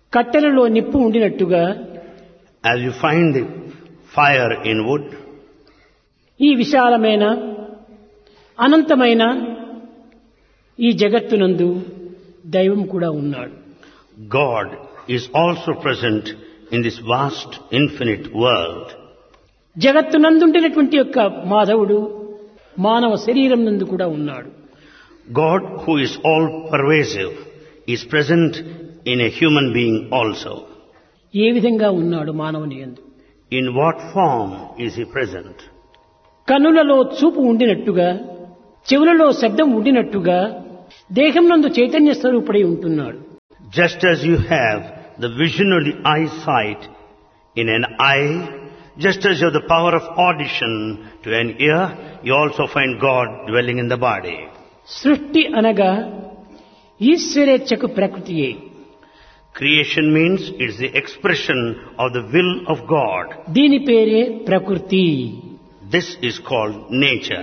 కట్టెలలో నిప్పు ఉండినట్టుగా as you find the fire in wood, ఈ విశాలమైన అనంతమైన ఈ జగత్తునందు దైవం కూడా ఉన్నాడు. God is also present in this vast, infinite world. జగత్తునందుండినటువంటి యొక్క మాధవుడు మానవ శరీరం నందు కూడా ఉన్నాడు. God, who is all pervasive, is present in a human being also. ఏ విధంగా ఉన్నాడు మానవుని యందు? In what form is he present? కన్నులలో చూపు ఉండినట్టుగా, చెవులలో శబ్దం ఉండినట్టుగా దేహం నందు చైతన్య స్వరూపుడై ఉంటున్నాడు. Just as you have the vision of the eyesight in an eye, just as you have the power of audition to an ear, you also find God dwelling in the body. సృష్టి అనగా ఈశ్వరేచ్ఛకు ప్రకృతియే. Creation means it's the expression of the will of God. దీని పేరే ప్రకృతి. This is called nature.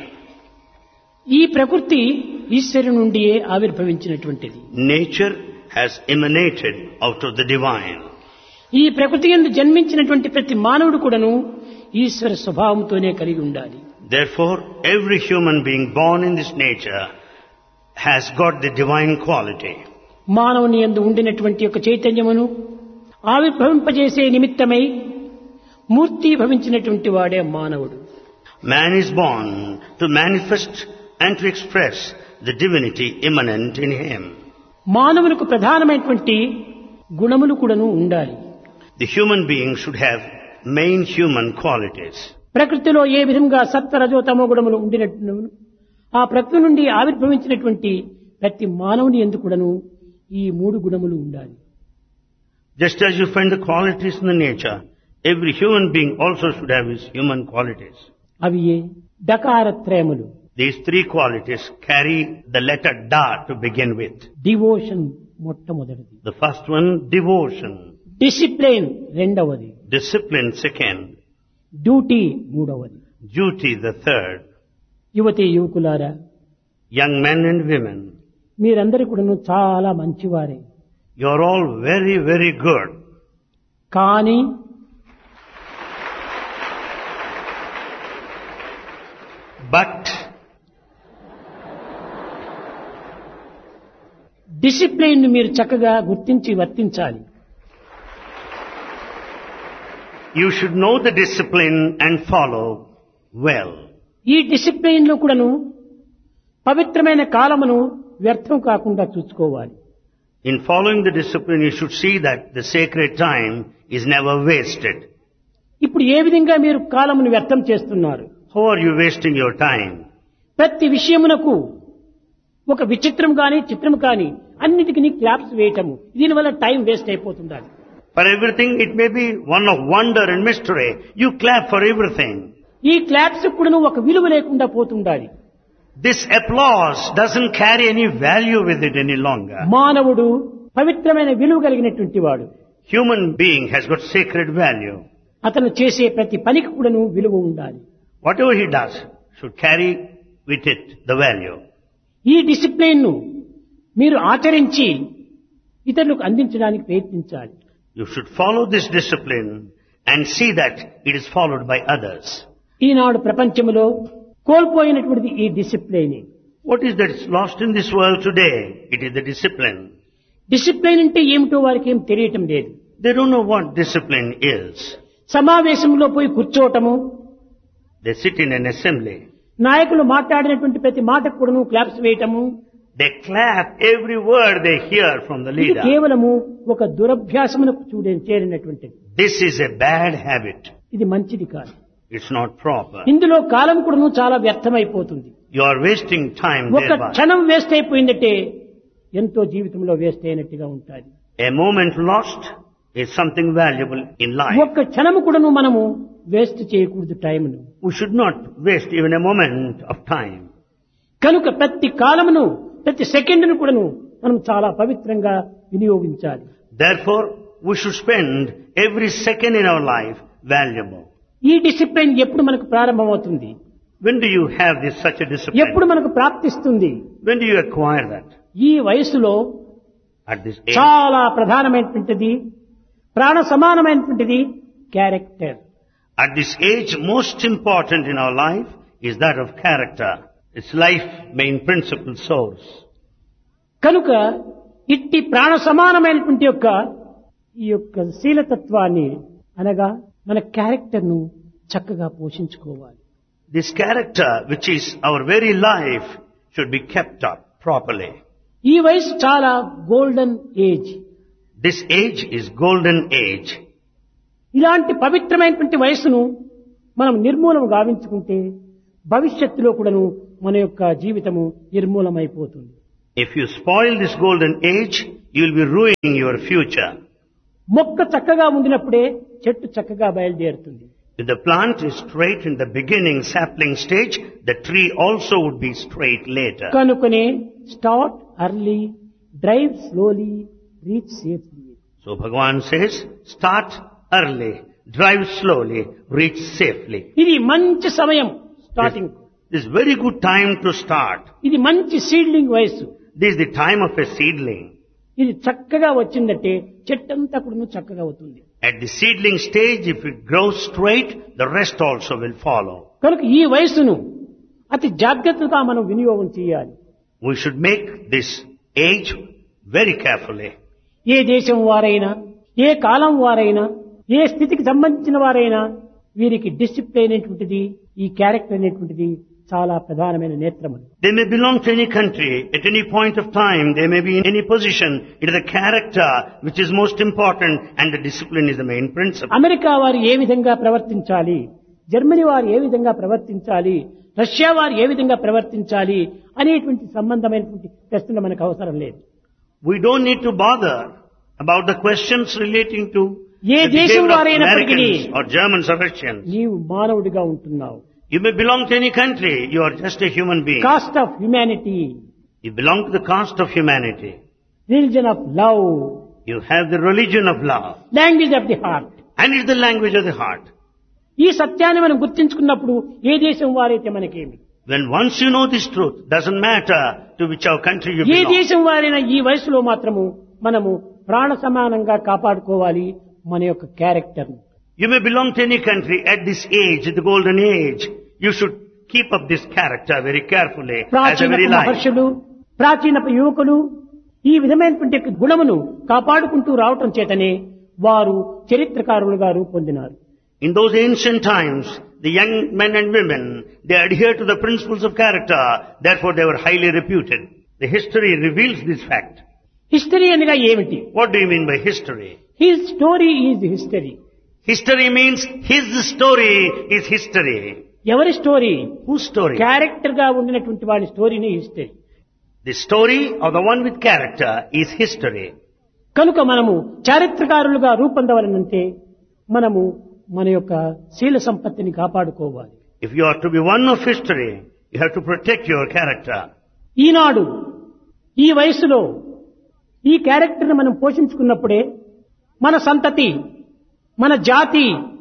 ఈ ప్రకృతి ఈశ్వరు నుండియే ఆవిర్భవించినటువంటిది. Nature has emanated out of the divine. ఈ ప్రకృతి యందు జన్మించినటువంటి ప్రతి మానవుడు కూడాను ఈశ్వర స్వభావంతోనే కలిగి ఉండాలి. Therefore, every human being born in this nature has got the divine quality. మానవుని యందు ఉండినటువంటి యొక్క చైతన్యమును ఆవిర్భవింపజేసే నిమిత్తమై మూర్తి భవించినటువంటి వాడే మానవుడు. Man is born to manifest and to express the divinity immanent in him. మానవులకు ప్రధానమైనటువంటి గుణములు కూడాను ఉండాలి. The human being should have main human qualities. ప్రకృతిలో ఏ విధంగా సత్వ రజో తమో గుణములు ఉండినట్టు ఆ ప్రకృతి నుండి ఆవిర్భవించినటువంటి ప్రతి మానవుని యందు కూడాను ఈ మూడు గుణములు ఉండాలి. Just as you find the qualities in the nature, every human being also should have his human qualities. అవి ఏ డకారత్రయములు. These three qualities carry the letter Da to begin with. Devotion మొట్టమొదటిది. The first one, devotion. Discipline రెండవది. Discipline, second. Duty మూడవది. Duty, the third. యువతి యువకులారా, Young men and women, మీరందరూ కూడాను చాలా మంచివారే. you are all very, very good. కానీ But discipline మీరు చక్కగా గుర్తించి వర్తించాలి. you should know the discipline and follow well. ఈ డిసిప్లిన్ లో కూడాను పవిత్రమైన కాలమును వ్యర్థం కాకుండా చూసుకోవాలి. In following the discipline, you should see that the sacred time is never wasted. ఇప్పుడు ఏ విధంగా మీరు కాలమును వ్యర్థం చేస్తున్నారు? How are you wasting your time? ప్రతి విషయమునకు ఒక విచిత్రం కానీ చిత్రం కానీ అన్నిటికీ క్లాప్స్ వేయటము, దీనివల్ల time waste అయిపోతుండాలి. For everything, it may be one of wonder and mystery. You clap for everything. ఈ క్లాప్స్ కూడా ఒక విలువ లేకుండా పోతుండాలి. This applause doesn't carry any value with it any longer. మానవుడు పవిత్రమైన విలువ కలిగినటువంటి వాడు. Human being has got sacred value. అతను చేసే ప్రతి పనికి కూడాను విలువ ఉండాలి. Whatever he does should carry with it the value. ఈ డిసిప్లిన్ ను మీరు ఆచరించి ఇతరులకు అందించడానికి ప్రయత్నించాలి. You should follow this discipline and see that it is followed by others. ఈనాడు ప్రపంచంలో కోల్పోయినటువంటిది ఈ discipline. What is that is lost in this world today? It is the discipline. Discipline అంటే ఏమిటో వారికి ఏం తెలియటం లేదు. They don't know what discipline is. సమావేశంలో పోయి కూర్చోవటము, They sit in an assembly. నాయకులు మాట్లాడినటువంటి ప్రతి మాటకు కూడాను claps వేయటము, They clap every word they hear from the ఇది leader. కేవలము ఒక దురభ్యాసమునకు చేరినటువంటిది. This is a bad habit. ఇది మంచిది కాదు. It's not proper. ఇందులో కాలం కూడాను చాలా వ్యర్థమైపోతుంది. You are wasting time ఒక thereby. క్షణం వేస్ట్ అయిపోయిందంటే ఎంతో జీవితంలో వేస్ట్ అయినట్టుగా ఉంటుంది. A moment lost is something valuable in life. ఒక్క క్షణము కూడాను మనము వేస్ట్ చేయకూడదు టైంను. We should not waste even a moment of time. కనుక ప్రతి కాలమును ప్రతి సెకండ్ను కూడాను మనం చాలా పవిత్రంగా వినియోగించాలి. Therefore, we should spend every second in our life valuable. ఈ డిసిప్లిన్ ఎప్పుడు మనకు ప్రారంభమవుతుంది? When do you have this such a discipline? ఎప్పుడు మనకు ప్రాప్తిస్తుంది? When do you acquire that? ఈ వయసులో At this age. చాలా ప్రధానమైనటువంటిది ప్రాణ సమానమైనటువంటిది character. At this age, most important in our life is that of character. It's life main principle source. కనుక ఇట్టి ప్రాణ సమానమైనటువంటి ఈ యొక్క శీలతత్వాన్ని అనగా మన క్యారెక్టర్ను చక్కగా పోషించుకోవాలి. This character, which is our very life, should be kept up properly. ఈ వయసు చాలా golden age. This age is golden age. ఇలాంటి పవిత్రమైనటువంటి వయసును మనం నిర్మూలన గావించుకుంటే భవిష్యత్తులో కూడాను మన యొక్క జీవితము నిర్మూలమైపోతుంది. If you spoil this golden age, you will be ruining your future. మొక్క చక్కగా ఉండినప్పుడే చెట్టు చక్కగా బయలుదేరుతుంది. If the plant is straight in the beginning sapling stage, the tree also would be straight later. కనుకనే start early, drive slowly, reach safely. So Bhagavan says, start early, drive slowly, reach safely. ఇది మంచి సమయం starting. This is very good time to start. ఇది మంచి seedling వయసు. This is the time of a seedling. ఇది చక్కగా వచ్చిందంటే చెట్టంతా కూడా చక్కగా అవుతుంది. At the seedling stage, if it grows straight, the rest also will follow. కనుక ఈ వయసును అతి జాగ్రత్తగా మనం వినియోగం చేయాలి. We should make this age very carefully. ఏ దేశం వారైనా, ఏ కాలం వారైనా, ఏ స్థితికి సంబంధించిన వారైనా వీరికి డిసిప్లిన్ అనేటువంటిది, ఈ క్యారెక్టర్ అనేటువంటిది చాలా ప్రధానమైన నేత్రము. They may belong to any country, at any point of time, they may be in any position. It is the character which is most important, and the discipline is the main principle. America వారు ఏ విధంగా ప్రవర్తించాలి, Germany వారు ఏ విధంగా ప్రవర్తించాలి, Russia వారు ఏ విధంగా ప్రవర్తించాలి అనేటువంటి సంబంధమైనటువంటి ప్రశ్నలు మనకు అవసరం లేదు. We don't need to bother about the questions relating to A the దేశం behavior of వారైనప్పటికీ Americans or Germans or Russians. నీవు మానవుడిగా ఉంటున్నావు. You may belong to any country, you are just a human being. Cost of humanity, You belong to the caste of humanity. Religion of love, You have the religion of love, language of the heart. and it's the language of the heart. ఈ సత్యాన్ని మనం గుర్తించుకున్నప్పుడు ఏ దేశం వారైతే మనకేమి, When once you know this truth, doesn't matter to which our country you A belong. దేశం వారైనా ఈ వయసులో మాత్రము మనము ప్రాణ సమానంగా కాపాడుకోవాలి మన యొక్క character. You may belong to any country at this age, the golden age. You should keep up this character very carefully as a ప్రాచీన very life. మహర్షులు, ప్రాచీన యువకులు ఈ విధమైనటువంటి గుణమును కాపాడుకుంటూ రావటం చేతనే వారు చరిత్రకారులుగా రూపొందినారు. In those ancient times, the young men and women, they adhered to the principles of character. Therefore, they were highly reputed. The history reveals this fact. History అనగా ఏమిటి? What do you mean by history? His story is history. History means his story is history. ఎవరి story? Whose story? Character గా ఉండినటువంటి వాడి స్టోరీని history. The story of the one with character is history. కనుక మనము చారిత్రకారులుగా రూపొందవలనంటే మనము మన యొక్క శీల సంపత్తిని కాపాడుకోవాలి. If you are to be one of history, you have to protect your character. ఈనాడు ఈ వయసులో ఈ క్యారెక్టర్ మనం పోషించుకున్నప్పుడే మన సంతతి, మన జాతి,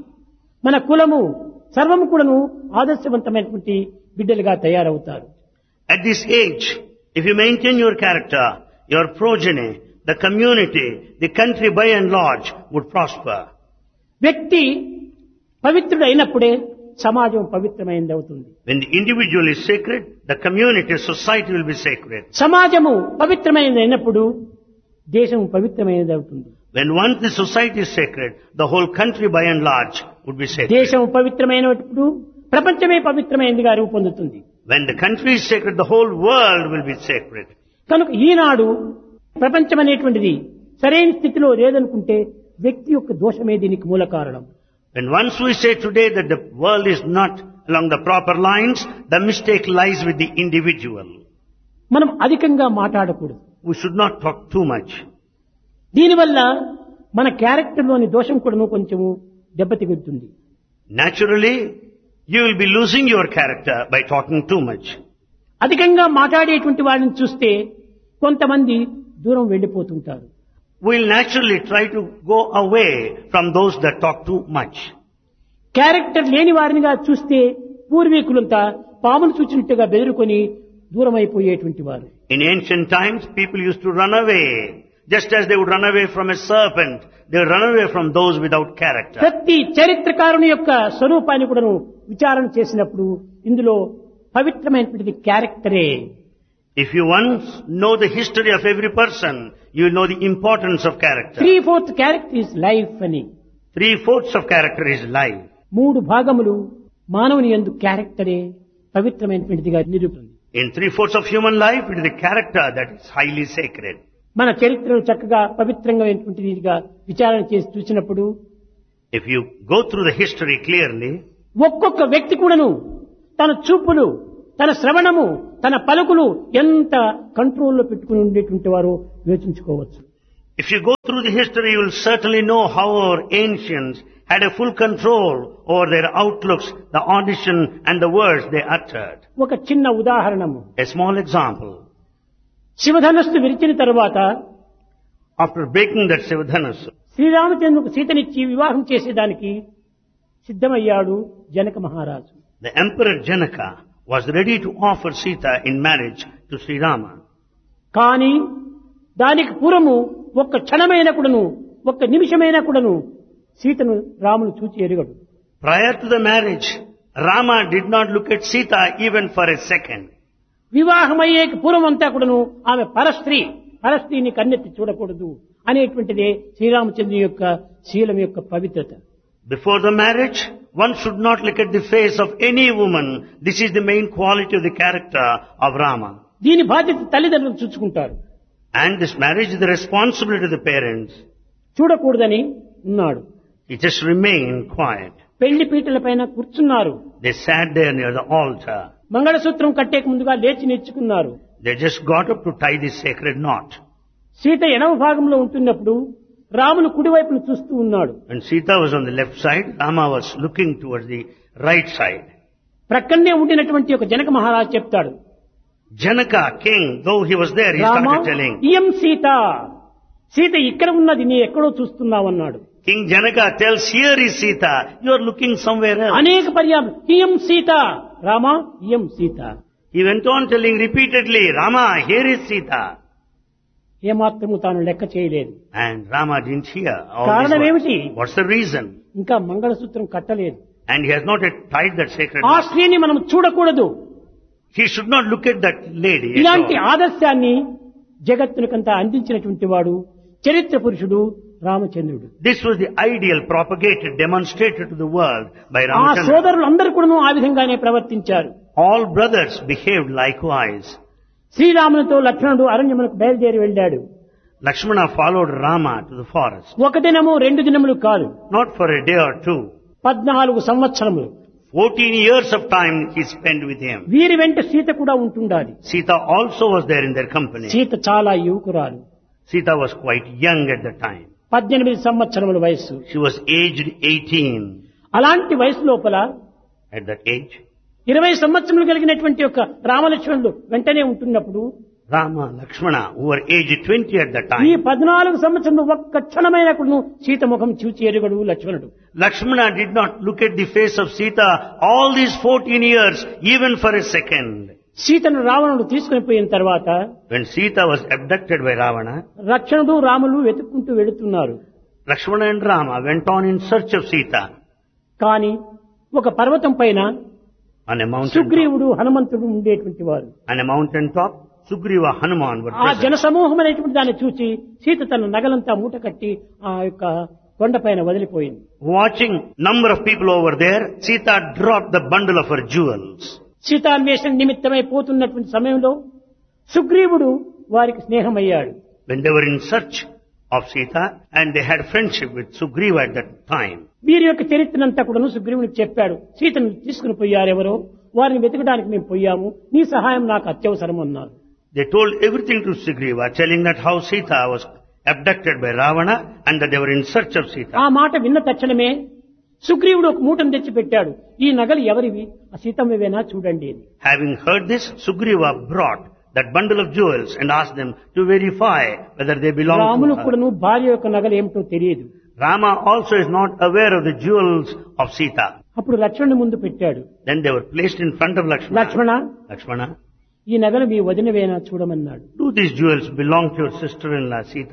మన కులము సర్వము కూడాను ఆదర్శవంతమైనటువంటి బిడ్డలుగా తయారవుతారు. At this age, if you maintain your character, your progeny, the community, the country by and large would prosper. వ్యక్తి పవిత్రుడు అయినప్పుడే సమాజం పవిత్రమైనది అవుతుంది. When the individual is sacred, the community, society will be sacred. సమాజము పవిత్రమైనది అయినప్పుడు దేశం పవిత్రమైనది అవుతుంది. When once the society is sacred, the whole country by and large would be sacred. దేశం పవిత్రమైనప్పుడు ప్రపంచమే పవిత్రమైనదిగా రూపొందుతుంది. When the country is sacred, the whole world will be sacred. కనుక ఈనాడు ప్రపంచం అనేటువంటిది సరైన స్థితిలో లేదనుకుంటే వ్యక్తి యొక్క దోషమే దీనికి మూల కారణం. When once we say today that the world is not along the proper lines, the mistake lies with the individual. మనం అధికంగా మాట్లాడకూడదు. We should not talk too much. దీనివల్ల మన క్యారెక్టర్లోని దోషం కూడా కొంచెము దెబ్బతిగుతుంది. Naturally, you will be losing your character by talking too much. అధికంగా మాట్లాడేటువంటి వాడిని చూస్తే కొంతమంది దూరం వెళ్ళిపోతుంటారు. We'll naturally try to go away from those that talk too much. Character లేని వారినిగా చూస్తే పూర్వీకులంతా పామును చూచినట్టుగా బెదిరుకొని దూరం అయిపోయేటువంటి వారు. In ancient times, people used to run away Just as they would run away from a serpent, they would run away from those without character. ప్రతి చరిత్రకారుని యొక్క స్వరూపాన్ని కూడా విచారణ చేసినప్పుడు ఇందులో పవిత్రమైనటువంటి క్యారెక్టరే. If you once know the history of every person, you will know the importance of character. 3/4 character is life అని. 3/4 of character is life. 3 భాగములు మానవుని యందు క్యారెక్టరే పవిత్రమైనటువంటిదిగా నిరూపిస్తుంది. In 3/4 of human life, it is the character that is highly sacred. మన చరిత్రను చక్కగా పవిత్రంగా విచారణ చేసి చూసినప్పుడు If you go through the history clearly, ఒక్కొక్క వ్యక్తి కూడాను తన చూపులు, తన శ్రవణము, తన పలుకులు ఎంత కంట్రోల్లో పెట్టుకుని ఉండేటువంటి వారో యోచించుకోవచ్చు. if you go through the history, you will certainly know how our ancients had a full control over their outlooks, the audition and the words they uttered. ఒక చిన్న ఉదాహరణము. A small example. శివధనస్సు విరిచిన తరువాత After breaking that Sivadhanasu, శ్రీరామచంద్రుకు సీతనిచ్చి వివాహం చేసేదానికి సిద్ధమయ్యాడు జనక మహారాజు. the Emperor Janaka was ready to offer Sita in marriage to Sri Rama. కానీ దానికి పూర్వము ఒక్క క్షణమైన కూడాను, ఒక్క నిమిషమైన కూడాను సీతను రామును చూచి ఎరుగడు. Prior to the marriage, Rama did not look at Sita even for a second. వివాహమయ్యే పూర్వం అంతా కూడాను ఆమె పరస్త్రీని కన్నెత్తి చూడకూడదు అనేటువంటిదే శ్రీరామచంద్రుని యొక్క శీలం యొక్క పవిత్రత. Before the marriage, one should not look at the face of any woman. This is the main quality of the character of Rama. దీని బాధ్యత తల్లిదండ్రులు చూసుకుంటారు. And this marriage is the responsibility of the parents. చూడకూడదని ఉన్నాడు. He just remained quiet. పెళ్లి పీటల పైన కూర్చున్నారు. They sat there near the altar. మంగళసూత్రం కట్టేక ముందుగా లేచి నిల్చుకున్నారు. They just got up to tie this sacred knot. Sita ఎడమ భాగంలో ఉంటున్నప్పుడు రాములు కుడివైపును చూస్తూ ఉన్నాడు. When Sita was on the left side, Rama was looking towards the right side. ప్రక్కనే ఉండినటువంటి ఒక జనక మహారాజు చెప్తాడు, Janaka, king, though he was there, he Rama started telling, ఇయం Sita ఇక్కడ ఉన్నది, నీ ఎక్కడో చూస్తున్నావన్నాడు. King Janaka tells, here is Sita, you are looking somewhere else. అనేక పర్యాయం ఇయం Sita, Rama ఇయం Sita. He went on telling repeatedly, Rama, here is Sita. ఏమాత్రము తాను లెక్క చేయలేదు. And Rama didn't hear all కారణం this. ఏమిటి? What's the reason? ఇంకా మంగళసూత్రం కట్టలేదు. And he has not yet tied that sacred ఆ knot. స్త్రీని మనం చూడకూడదు. He should not look at that lady at ఇలాంటి all. ఆదర్శాన్ని జగత్తునికంతా అందించినటువంటి వాడు చరిత్ర పురుషుడు రామచంద్రుడు. This was the ideal propagated, demonstrated to the world by ఆ Ramachandra. సోదరులు అందరూ కూడా ఆ విధంగానే ప్రవర్తించారు. All brothers behaved likewise. శ్రీరామునితో లక్ష్మణుడు అరణ్యమునకు బయలుదేరి వెళ్ళాడు. Lakshmana followed Rama to the forest. ఒక దినము 2 దినములు కాదు, Not for a day or two. 14 సంవత్సరములు 14 years of time he spent with him. వీరి వెంట సీత కూడా ఉంటుండాలి. Sita also was there in their company. Sita చాలా యువకురాలు. Sita was quite young at the time. 18 సంవత్సరముల వయస్సు. She was aged 18. అలాంటి వయసు లోపల At that age, 20 సంవత్సరములు కలిగినటువంటి ఒక రామలక్ష్మణుడు వెంటనే ఉంటున్నప్పుడు Rama, Lakshmana, who were aged 20 at that ఈ time, 14 సంవత్సరంలో ఒక్క క్షణమైన కూడా సీత ముఖం చూచి ఎరుగడు లక్ష్మణుడు. Lakshmana did not look at the face of Sita all these 14 years, even for a second. సీతను రావణుడు తీసుకుని పోయిన తర్వాత When Sita was abducted by Ravana, లక్ష్మణుడు రాములు వెతుక్కుంటూ వెళుతున్నారు. Lakshmana and Rama went on in search of Sita. కానీ ఒక పర్వతం పైన On a mountain top, సుగ్రీవుడు హనుమంతుడు ఉండేటువంటి వారు. on a mountain top, Sugriva, Hanuman were ఆ present. జనసమూహం అనేటువంటి దాన్ని చూసి సీత తన నగలంతా మూట కట్టి ఆ యొక్క కొండపైన వదిలిపోయింది. Watching number of people over there, Sita dropped the bundle of her jewels. సీతాన్వేషణ నిమిత్తమై పోతున్నటువంటి సమయంలో సుగ్రీవుడు వారికి స్నేహమయ్యాడు. When they were in search of Sita, and they had friendship with Sugriva at that time. వీరి యొక్క చరిత్రనంతా కూడా సుగ్రీవునికి చెప్పాడు. సీతను తీసుకుని పోయారెవరో వారిని వెతకడానికి మేము పోయాము, నీ సహాయం నాకు అత్యవసరం అన్నారు. They told everything to Sugriva, telling that how Sita was abducted by Ravana and that they were in search of Sita. ఆ మాట విన్న తక్షణమే సుగ్రీవుడు ఒక మూటను తెచ్చి పెట్టాడు. ఈ నగలు ఎవరివి? ఆ సీతమ్మవేనా చూడండి అని. Having heard this, Sugriva brought that bundle of jewels and asked them to verify whether they belong Ramulu to her. కూడాను భార్య యొక్క నగలు ఏమిటో తెలియదు. Rama also is not aware of the jewels of Sita. అప్పుడు లక్ష్మణుని ముందు పెట్టాడు. Then they were placed in front of Lakshmana. Lakshmana, ఈ నగలు మీ వదినవేనా చూడమన్నాడు. do these jewels belong to your sister-in-law Sita?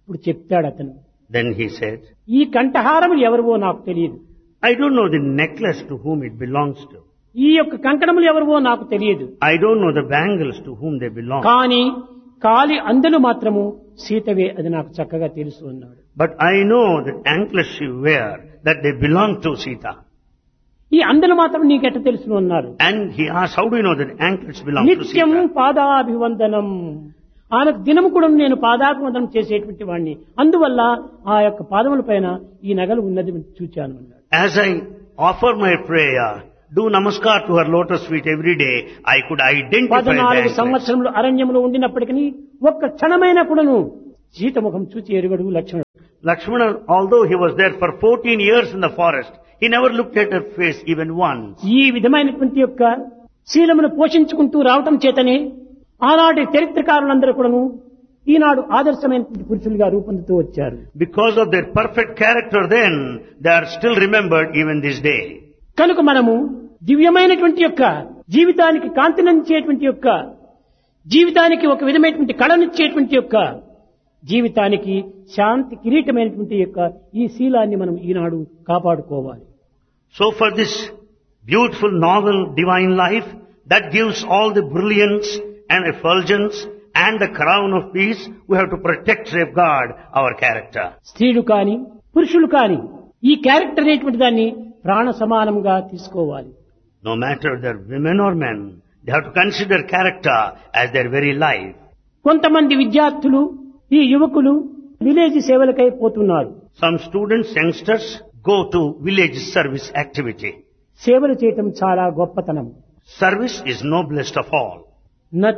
ఇప్పుడు చెప్తాడు అతను, Then he said, ఈ కంఠహారములు ఎవరివో నాకు తెలియదు, I don't know the necklace to whom it belongs to. ఈ యొక్క కంకణములు ఎవరివో నాకు తెలియదు, I don't know the bangles to whom they belong. కానీ కాలి అందలు మాత్రము సీతవే, అది నాకు చక్కగా తెలుసు అన్నాడు. But I know that anklets she wear, that they belong to Sita. ఈ అందలు మాత్రం నీకెట్ట తెలుసును అన్నారు. And he asked, how do you know that anklets belong to నిత్యం Sita? పాదాభివందనం, ఆమెకు దినము కూడా నేను పాదాభివందనం చేసేటువంటి వాడిని, అందువల్ల ఆ యొక్క పాదముల పైన ఈ నగలు ఉన్నది చూచాను అన్నాడు. As I offer my prayer, do namaskar to her lotus feet every day, I could identify the 14 anklets. సంవత్సరములు అరణ్యములో ఉండినప్పటికీ ఒక్క క్షణమైన కూడాను సీతముఖం చూచి ఎరుగడు లక్ష్మణుడు. Lakshmana, although he was there for 14 years in the forest, he never looked at her face even once. ఈ విధమైనటువంటి యొక్క శీలమును పోషించుకుంటూ రావటం చేతనే ఆనాటి చరిత్రకారులందరూ కూడాను ఈనాడు ఆదర్శమైనటువంటి పురుషులుగా రూపొందుతూ వచ్చారు. Because of their perfect character then, they are still remembered even this day. కనుక మనము దివ్యమైనటువంటి యొక్క జీవితానికి కాంతినిచ్చేటువంటి యొక్క జీవితానికి ఒక విధమైనటువంటి కళనిచ్చేటువంటి యొక్క జీవితానికి శాంతి కిరీటమైనటువంటి యొక్క ఈ శీలాన్ని మనం ఈనాడు కాపాడుకోవాలి. So for this beautiful novel divine life that gives all the brilliance and effulgence and the crown of peace, we have to protect, safeguard our character. స్త్రీలు కాని పురుషులు కాని ఈ క్యారెక్టర్ అనేటువంటి దాన్ని ప్రాణ సమానంగా తీసుకోవాలి. No matter they're women or men, they have to consider character as their very life. కొంతమంది విద్యార్థులు, ఈ యువకులు విలేజ్ సేవలకై పోతున్నారు. Some students, youngsters, go to village service activity. సేవలు చేయటం చాలా గొప్పతనం. Service is noblest of all.